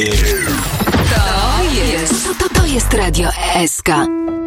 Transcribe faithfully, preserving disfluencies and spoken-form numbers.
To jest, to, to, to jest Radio S K.